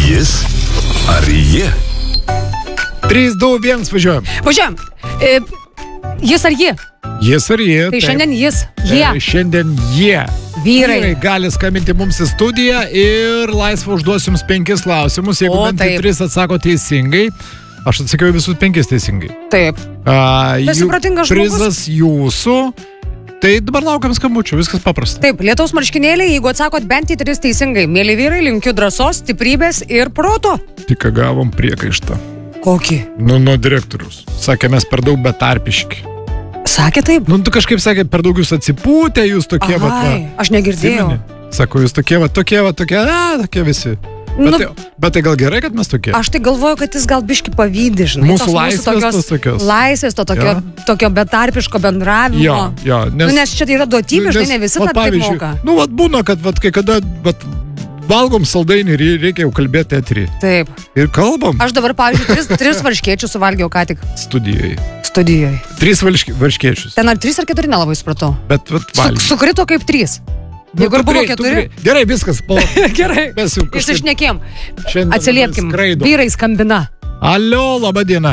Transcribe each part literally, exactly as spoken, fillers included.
Jis ar ji? trys, du, vienas, važiuojam. Važiuojam. E, jis ar ji? Jis ar ji. Tai šiandien jis. Jie. E, šiandien jie. Vyrai. Vyrai gali skambinti mums į studiją ir laisvą užduosiu jums penkis klausimus. Jeigu O, bent tai taip. tris atsako teisingai, aš atsakiau visus penkis teisingai. Taip. A, Esi jų protingas žmogus. Prizas jūsų. Tai dabar laukiam skambučių, viskas paprasta. Taip, lietaus marškinėliai, jeigu atsakot bent į tris teisingai. Mėly vyrai, linkiu drąsos, stiprybės ir proto. Tik ką gavom priekaištą. Kokį? Nu, nuo direktorius. Sakė, mes per daug betarpiški. Sakė taip? Nu, tu kažkaip sakė, per daug jūs atsipūtę, jūs tokie, va, Ai, aš negirdėjau. atsimeni? Sako, jūs tokie, va, tokie, va, tokie, a, tokie visi. Bet, Nu, tai, bet tai gal gerai, kad mes tokie? Aš tai galvoju, kad jis gal biški pavydi, žinai. Mūsų tos laisvės tokios, tos tokios. Laisvės, to tokio, Jo. tokio betarpiško bendravimo. Jo, jo, nes... Nu, nes čia yra duotybė, žinai, ne visi vat, tą taip pavyzdžiui, moka. Nu, vat būna, kad vat, kai kada vat, valgom saldainį ir reikia jau kalbėti eterį. Taip. Ir kalbam Aš dabar, pavyzdžiui, tris, tris varškėčius suvalgiau ką tik studijoje. studijoje. Trys varški- varškėčius. Ten ar trys ar keturi nelabai supratau. Bet vat, Su, valgy. sukrito kaip trys. Nu, Jeigu ir tu buvo prie- tu keturi. prie- Gerai, viskas. Palauk. Gerai. Mes jau kažkaip Išsišnekėm. šiandien Atsiliepkim. skraidom. Vyrai skambina. Alio, laba diena.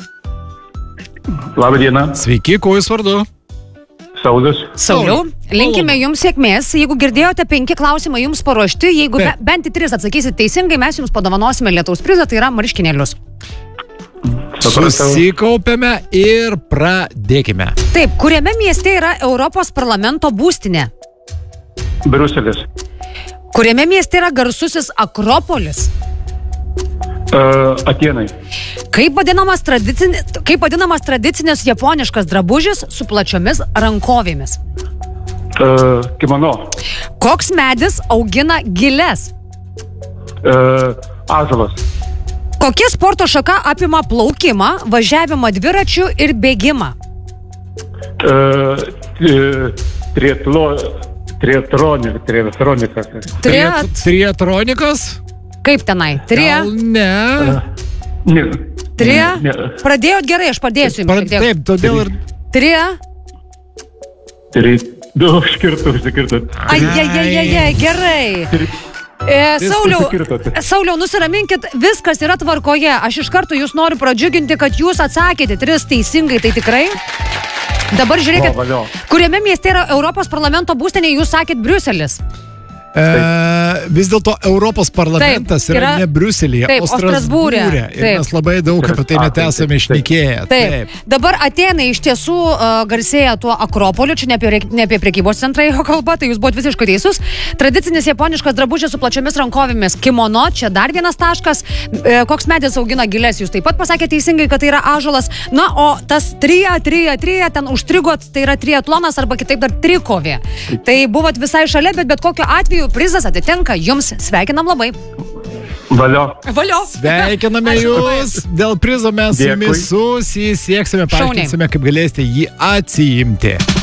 Labą dieną, Sveiki, kuo jūs vardu? Saulius. Sauliau, linkime jums sėkmės. Jeigu girdėjote, penki klausimai jums paruošti. Jeigu be, Taip. bent į tris atsakysit teisingai, mes jums padovanosime lietaus prizą, tai yra marškinėlius. Supratau. Susikaupiame ir pradėkime. Taip, kuriame mieste yra Europos parlamento būstinė? Briuselis. Kuriame mieste yra garsusis Akropolis? Uh, Atenai. Kaip vadinamas, tradicinis, kaip vadinamas tradicinis japoniškas drabužis su plačiomis rankovėmis? Uh, kimono. Koks medis augina giles? Uh, Ąžuolas. Kokia sporto šaka apima plaukimą, važiavimą dviračiu ir bėgimą? Uh, triatlo, triatronik, triatronikas. Triat. Triatronikas? Kaip tenai? Trie? Gal ne. Ne. Trie? Ne. Pradėjot gerai, aš padėsiu jums. Pra- šiek tiek. Taip, todėl ir... Trie? Tri. Du, iškirtų, iškirtų. Ai, ai, ai, ai, ai, gerai. E, Sauliau, išsikirtot. Sauliau, nusiraminkit, viskas yra tvarkoje. Aš iš karto jūs noriu pradžiuginti, kad jūs atsakėte tris teisingai, tai tikrai. Dabar žiūrėkit, O, valio. kuriame mieste yra Europos parlamento būstinė, jūs sakėt Briuselis. E, vis dėlto Europos parlamentas Taip, yra yra- ne Briuselyje, taip, o o Strasbūre. Strasbūre. Ir Taip. mes labai daug apie tai A, net taip, esame taip, išnekėję. Taip. Dabar Atenai iš tiesų uh, garsėja tuo Akropoliu, čia ne apie, re- ne apie prekybos centrą jo kalba, tai jūs buvote visiškai teisus. Tradicinis japoniškas drabužis su plačiomis rankovėmis, kimono, čia dar vienas taškas. E, koks medis augina giles, jūs taip pat pasakėte teisingai, kad tai yra ąžuolas. Na, o tas trija, trija, trija, ten užstrigot, tai yra triatlonas arba kitaip dar trikovė. Tai buvot visai šalia, bet bet kokiu atveju prizas atitinka jums. Sveikinam labai. Valio. Valio. Sveikiname Ačiū labai. jūs. Dėl prizo mes su Dėkui. jumis susisieksime, Šauniai. paaiškinsime, kaip galėsite jį atsiimti.